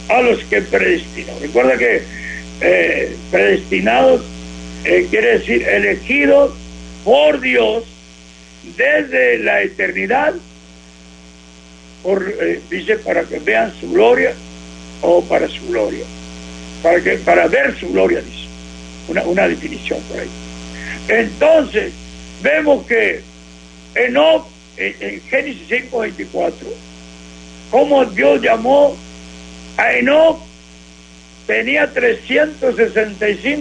a los que predestinó. Recuerda que predestinados quiere decir elegidos por Dios desde la eternidad, dice, para que vean su gloria, o para su gloria, para ver su gloria, dice una definición por ahí. Entonces vemos que Enoc, en Génesis 5:24, como Dios llamó a Enoc, tenía 365